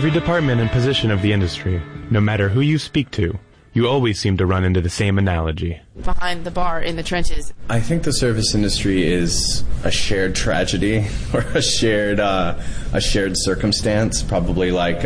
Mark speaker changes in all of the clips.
Speaker 1: every department and position of the industry, no matter who you speak to, you always seem to run into the same analogy.
Speaker 2: Behind the bar in the trenches.
Speaker 3: I think the service industry is a shared tragedy or a shared circumstance, probably like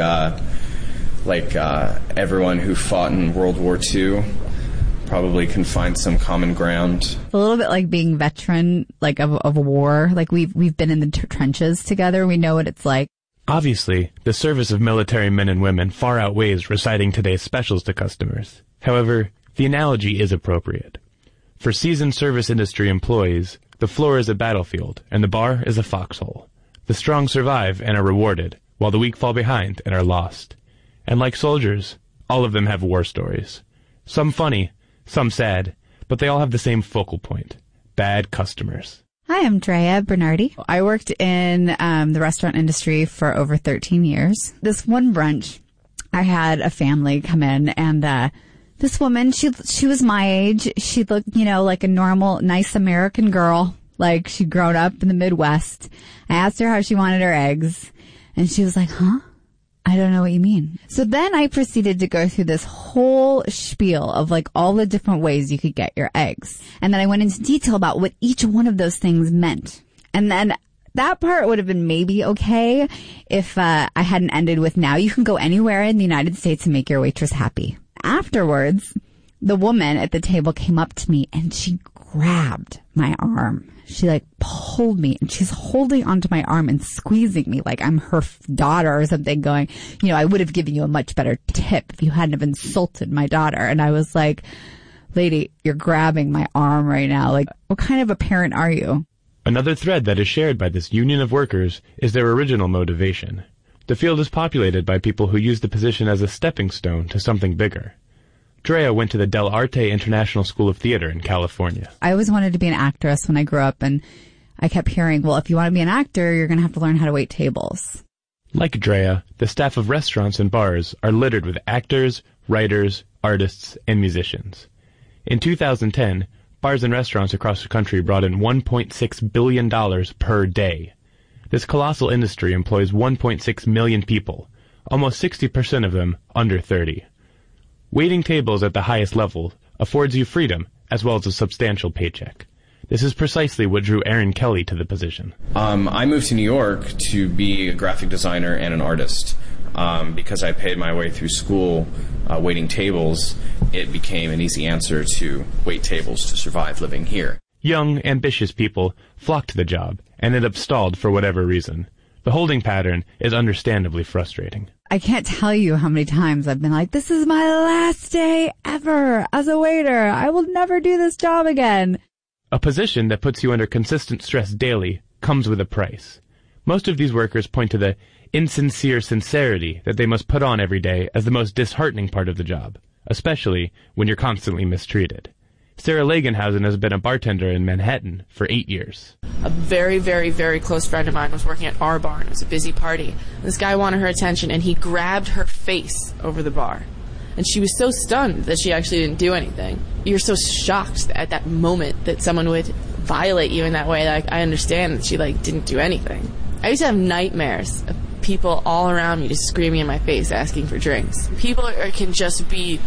Speaker 3: everyone who fought in World War II probably can find some common ground.
Speaker 4: A little bit like being veteran, like of a war. Like we've been in the trenches together. We know what it's like.
Speaker 1: Obviously, the service of military men and women far outweighs reciting today's specials to customers. However, the analogy is appropriate. For seasoned service industry employees, the floor is a battlefield and the bar is a foxhole. The strong survive and are rewarded, while the weak fall behind and are lost. And like soldiers, all of them have war stories. Some funny, some sad, but they all have the same focal point: bad customers.
Speaker 4: Hi, I'm Drea Bernardi. I worked in the restaurant industry for over 13 years. This one brunch, I had a family come in, and this woman, she was my age. She looked, like a normal, nice American girl, like she'd grown up in the Midwest. I asked her how she wanted her eggs, and she was like, huh? I don't know what you mean. So then I proceeded to go through this whole spiel of like all the different ways you could get your eggs. And then I went into detail about what each one of those things meant. And then that part would have been maybe okay if I hadn't ended with, now you can go anywhere in the United States and make your waitress happy. Afterwards, the woman at the table came up to me and she grabbed my arm. She like pulled me and she's holding onto my arm and squeezing me like I'm her daughter or something, going, I would have given you a much better tip if you hadn't have insulted my daughter. And I was like, lady, you're grabbing my arm right now. Like, what kind of a parent are you?
Speaker 1: Another thread that is shared by this union of workers is their original motivation. The field is populated by people who use the position as a stepping stone to something bigger. Drea went to the Del Arte International School of Theater in California.
Speaker 4: I always wanted to be an actress when I grew up, and I kept hearing, well, if you want to be an actor, you're going to have to learn how to wait tables.
Speaker 1: Like Drea, the staff of restaurants and bars are littered with actors, writers, artists, and musicians. In 2010, bars and restaurants across the country brought in $1.6 billion per day. This colossal industry employs 1.6 million people, almost 60% of them under 30. Waiting tables at the highest level affords you freedom as well as a substantial paycheck. This is precisely what drew Aaron Kelly to the position.
Speaker 3: I moved to New York to be a graphic designer and an artist. Because I paid my way through school waiting tables, it became an easy answer to wait tables to survive living here.
Speaker 1: Young, ambitious people flock to the job and end up stalled for whatever reason. The holding pattern is understandably frustrating.
Speaker 4: I can't tell you how many times I've been like, this is my last day ever as a waiter. I will never do this job again.
Speaker 1: A position that puts you under consistent stress daily comes with a price. Most of these workers point to the insincere sincerity that they must put on every day as the most disheartening part of the job, especially when you're constantly mistreated. Sarah Lagenhausen has been a bartender in Manhattan for 8 years.
Speaker 2: A very, very, very close friend of mine was working at our bar, and it was a busy party. This guy wanted her attention, and he grabbed her face over the bar. And she was so stunned that she actually didn't do anything. You're so shocked at that moment that someone would violate you in that way. Like, I understand that she didn't do anything. I used to have nightmares of people all around me just screaming in my face, asking for drinks. People can just be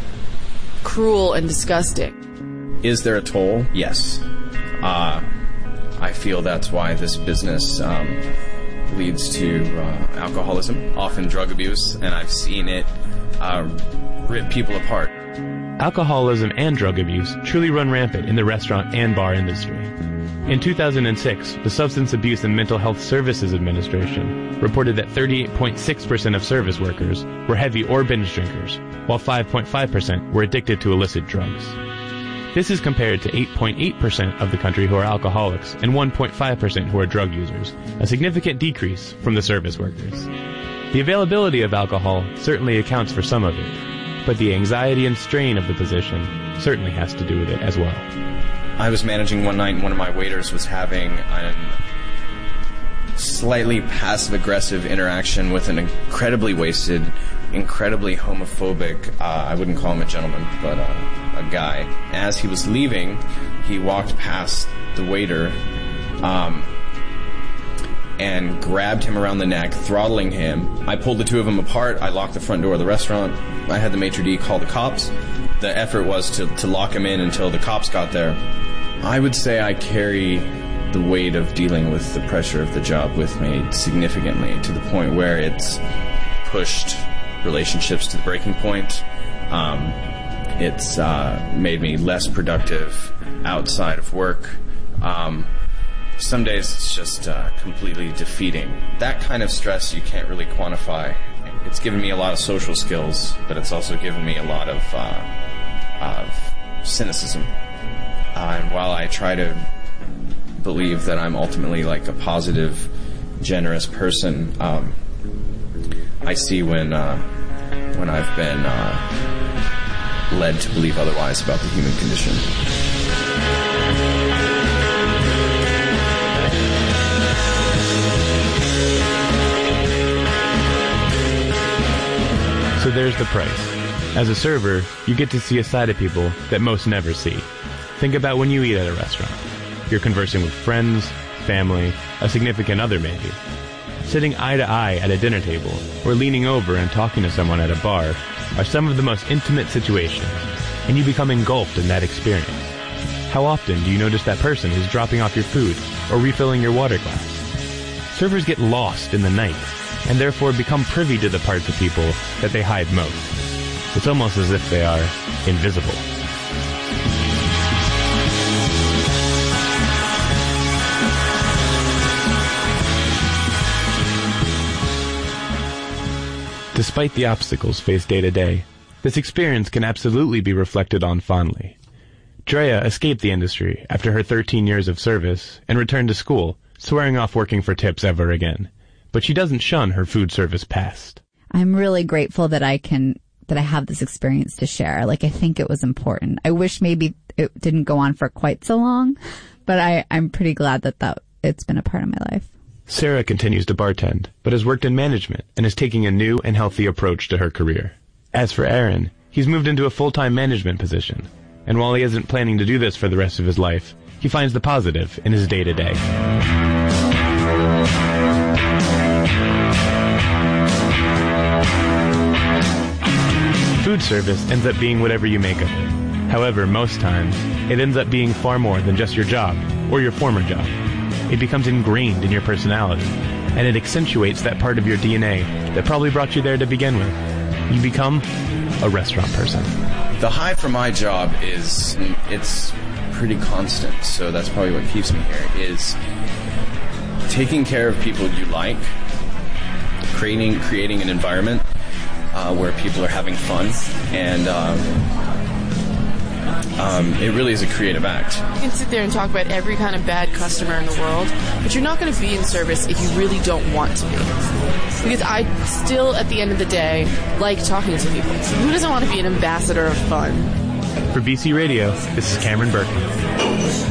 Speaker 2: cruel and disgusting.
Speaker 3: Is there a toll? Yes. I feel that's why this business leads to alcoholism, often drug abuse, and I've seen it rip people apart.
Speaker 1: Alcoholism and drug abuse truly run rampant in the restaurant and bar industry. In 2006, the Substance Abuse and Mental Health Services Administration reported that 38.6% of service workers were heavy or binge drinkers, while 5.5% were addicted to illicit drugs. This is compared to 8.8% of the country who are alcoholics and 1.5% who are drug users, a significant decrease from the service workers. The availability of alcohol certainly accounts for some of it, but the anxiety and strain of the position certainly has to do with it as well.
Speaker 3: I was managing one night and one of my waiters was having a slightly passive-aggressive interaction with an incredibly wasted, incredibly homophobic, I wouldn't call him a gentleman, but a guy. As he was leaving, he walked past the waiter, and grabbed him around the neck, throttling him. I pulled the two of them apart. I locked the front door of the restaurant. I had the maitre d' call the cops. The effort was to lock him in until the cops got there. I would say I carry the weight of dealing with the pressure of the job with me significantly, to the point where it's pushed relationships to the breaking point. It's made me less productive outside of work. Some days it's just completely defeating. That kind of stress you can't really quantify. It's given me a lot of social skills, but it's also given me a lot of cynicism. And while I try to believe that I'm ultimately like a positive, generous person, I see when I've been led to believe otherwise about the human condition.
Speaker 1: So there's the price. As a server, you get to see a side of people that most never see. Think about when you eat at a restaurant. You're conversing with friends, family, a significant other maybe. Sitting eye to eye at a dinner table, or leaning over and talking to someone at a bar are some of the most intimate situations, and you become engulfed in that experience. How often do you notice that person who's dropping off your food or refilling your water glass? Servers get lost in the night, and therefore become privy to the parts of people that they hide most. It's almost as if they are invisible. Despite the obstacles faced day to day, this experience can absolutely be reflected on fondly. Drea escaped the industry after her 13 years of service and returned to school, swearing off working for tips ever again. But she doesn't shun her food service past.
Speaker 4: I'm really grateful that I have this experience to share. Like, I think it was important. I wish maybe it didn't go on for quite so long, but I'm pretty glad that it's been a part of my life.
Speaker 1: Sarah continues to bartend, but has worked in management and is taking a new and healthy approach to her career. As for Aaron, he's moved into a full-time management position, and while he isn't planning to do this for the rest of his life, he finds the positive in his day-to-day. Food service ends up being whatever you make of it. However, most times, it ends up being far more than just your job or your former job. It becomes ingrained in your personality, and it accentuates that part of your DNA that probably brought you there to begin with. You become a restaurant person.
Speaker 3: The high for my job it's pretty constant, so that's probably what keeps me here, is taking care of people you like, creating an environment where people are having fun, and it really is a creative act.
Speaker 2: You can sit there and talk about every kind of bad customer in the world, but you're not going to be in service if you really don't want to be. Because I still, at the end of the day, like talking to people. Who doesn't want to be an ambassador of fun?
Speaker 1: For BC Radio, this is Cameron Berkman.